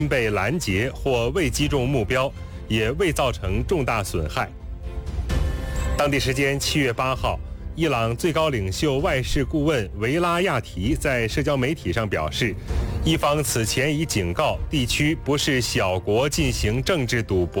被拦截或未击中目标，也未造成重大损害。当地时间7月8号，伊朗最高领袖外事顾问维拉亚提在社交媒体上表示，伊方此前已警告地区不是小国进行政治赌博。